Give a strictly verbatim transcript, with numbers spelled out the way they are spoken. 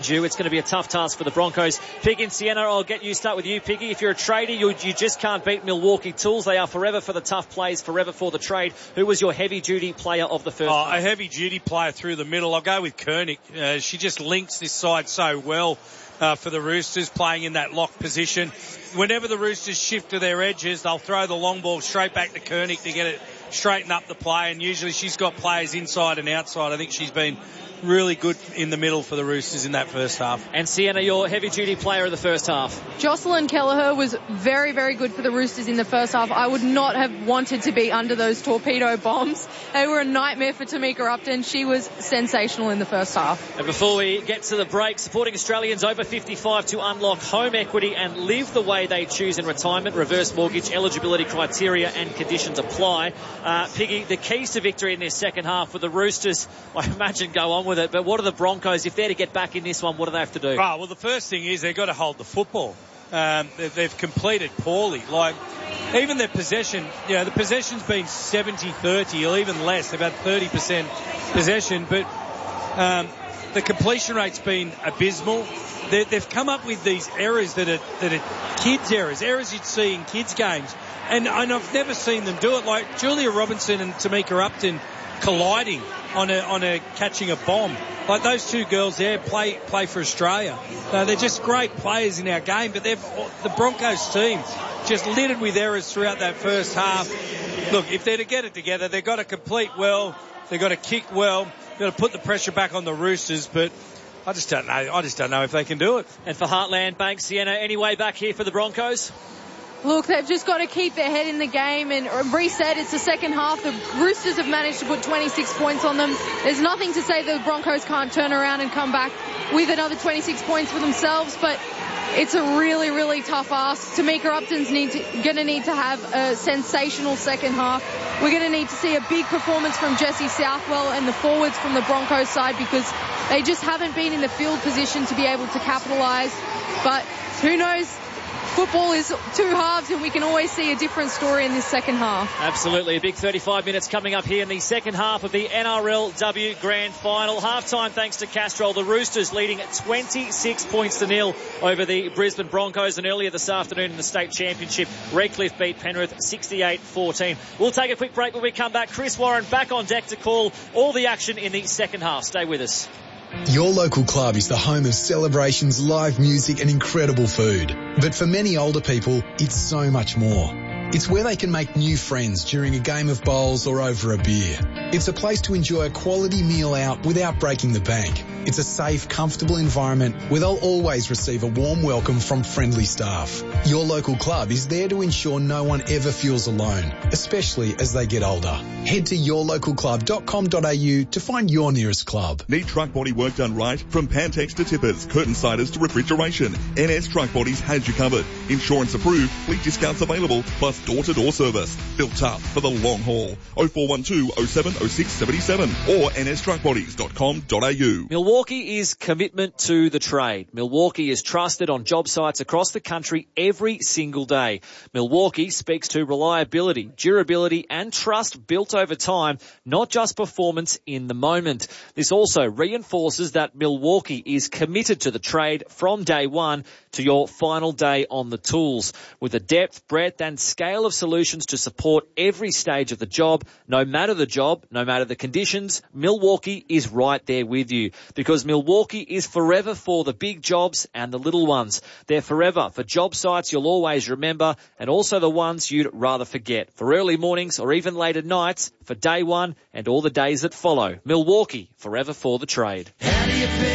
It's going to be a tough task for the Broncos. Piggy and Sienna, I'll get you start with you, Piggy. If you're a trader, you, you just can't beat Milwaukee Tools. They are forever for the tough plays, forever for the trade. Who was your heavy-duty player of the first Oh, half? A heavy-duty player through the middle. I'll go with Koenig. Uh, she just links this side so well uh, for the Roosters, playing in that lock position. Whenever the Roosters shift to their edges, they'll throw the long ball straight back to Koenig to get it straighten up the play, and usually she's got players inside and outside. I think she's been really good in the middle for the Roosters in that first half. And Sienna, your heavy-duty player of the first half? Jocelyn Kelleher was very, very good for the Roosters in the first half. I would not have wanted to be under those torpedo bombs. They were a nightmare for Tamika Upton. She was sensational in the first half. And before we get to the break, supporting Australians over fifty-five to unlock home equity and live the way they choose in retirement. Reverse mortgage eligibility criteria and conditions apply. Uh, Piggy, the keys to victory in this second half for the Roosters, I imagine, go on with it, but what are the Broncos? If they're to get back in this one, what do they have to do? Oh, well, the first thing is they've got to hold the football. Um, they've, they've completed poorly. Like, even their possession, you know, the possession's been seventy thirty or even less. They've had thirty percent possession, but um, the completion rate's been abysmal. They, they've come up with these errors that are, that are kids' errors, errors you'd see in kids' games. And, and I've never seen them do it. Like Julia Robinson and Tamika Upton colliding on a on a catching a bomb. Like those two girls there play play for Australia. Uh, they're just great players in our game, but they've the Broncos team just littered with errors throughout that first half. Look, if they're to get it together, they've got to complete well, they've got to kick well, they've got to put the pressure back on the Roosters, but I just don't know. I just don't know if they can do it. And for Heartland Bank, Sienna, any way back here for the Broncos? Look, they've just got to keep their head in the game and reset. It's the second half. The Roosters have managed to put twenty-six points on them. There's nothing to say that the Broncos can't turn around and come back with another twenty-six points for themselves, but it's a really, really tough ask. Tamika Upton's need to, going to need to have a sensational second half. We're going to need to see a big performance from Jessie Southwell and the forwards from the Broncos side, because they just haven't been in the field position to be able to capitalise. But who knows? Football is two halves, and we can always see a different story in this second half. Absolutely. A big thirty-five minutes coming up here in the second half of the N R L W Grand Final. Half-time thanks to Castrol. The Roosters leading at twenty-six points to nil over the Brisbane Broncos. And earlier this afternoon in the state championship, Redcliffe beat Penrith sixty-eight fourteen. We'll take a quick break when we come back. Chris Warren back on deck to call all the action in the second half. Stay with us. Your local club is the home of celebrations, live music and incredible food. But for many older people, it's so much more. It's where they can make new friends during a game of bowls or over a beer. It's a place to enjoy a quality meal out without breaking the bank. It's a safe, comfortable environment where they'll always receive a warm welcome from friendly staff. Your local club is there to ensure no one ever feels alone, especially as they get older. Head to your local club dot com dot a u to find your nearest club. Need truck body work done right? From Pantex to tippers, curtain siders to refrigeration, N S Truck Bodies has you covered. Insurance approved, fleet discounts available, plus door-to-door service. Built up for the long haul. oh four one two oh seven oh six seven seven or n s truck bodies dot com dot a u. Milwaukee is commitment to the trade. Milwaukee is trusted on job sites across the country every single day. Milwaukee speaks to reliability, durability and trust built over time, not just performance in the moment. This also reinforces that Milwaukee is committed to the trade from day one to your final day on the tools. With the depth, breadth and scale of solutions to support every stage of the job, no matter the job, no matter the conditions, Milwaukee is right there with you. Because Milwaukee is forever for the big jobs and the little ones. They're forever for job sites you'll always remember and also the ones you'd rather forget. For early mornings or even late at nights, for day one and all the days that follow. Milwaukee, forever for the trade.